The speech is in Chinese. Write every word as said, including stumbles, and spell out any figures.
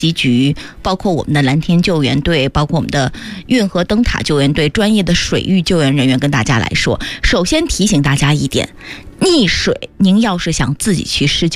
机局，包括我们的蓝天救援队，包括我们的运河灯塔救援队，专业的水域救援人员跟大家来说，首先提醒大家一点，溺水您要是想自己去施救